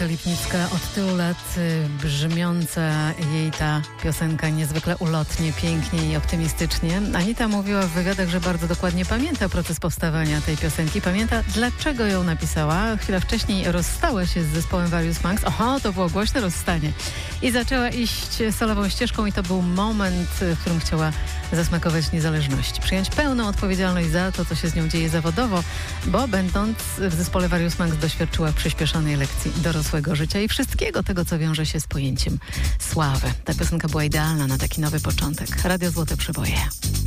Anita Lipnicka, od tylu lat brzmiąca jej ta piosenka niezwykle ulotnie, pięknie i optymistycznie. Anita mówiła w wywiadach, że bardzo dokładnie pamięta proces powstawania tej piosenki, pamięta dlaczego ją napisała. Chwilę wcześniej rozstała się z zespołem Various Monks. Oho, to było głośne rozstanie. I zaczęła iść solową ścieżką i to był moment, w którym chciała zasmakować niezależność. Przyjąć pełną odpowiedzialność za to, co się z nią dzieje zawodowo, bo będąc w zespole Various Monks doświadczyła przyspieszonej lekcji dorosłego życia i wszystkiego tego, co wiąże się z pojęciem sławy. Ta piosenka była idealna na taki nowy początek. Radio Złote Przeboje.